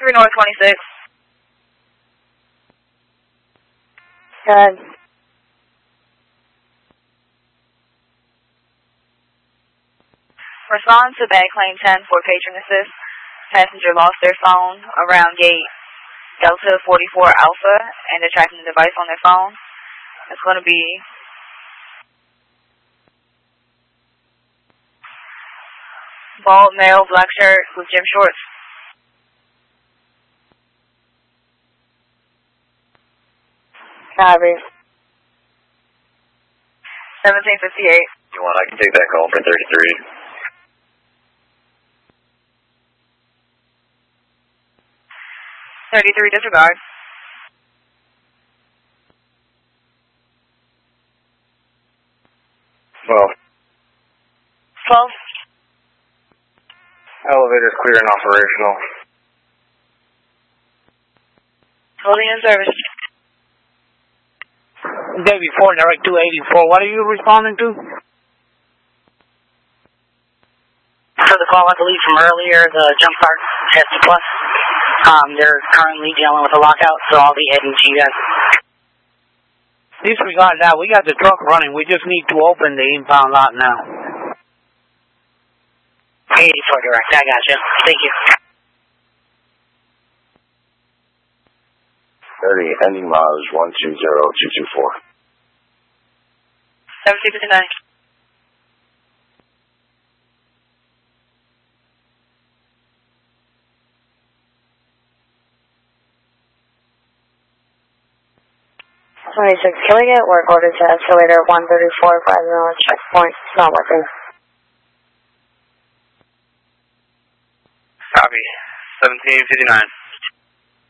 3 North 26. Good. Respond to bag claim 10 for patron assist. Passenger lost their phone around gate Delta 44 Alpha, and they're tracking the device on their phone. It's going to be bald male, black shirt with gym shorts. Copy. 1758. You want, I can take that call for 33. Disregard. Well. 12. Elevator's clear and operational. Holding in service. Day before, direct 284. What are you responding to? For the call, I believe, from earlier, the jump start has to plus. They're currently dealing with a lockout, so I'll be heading to you guys. Disregard that. We got the truck running. We just need to open the impound lot now. 84 direct. I got you. Thank you. 30, ending mileage 120224. 1759. Can we get work order to escalator 134 Fresno checkpoint? It's not working. Copy. 1759.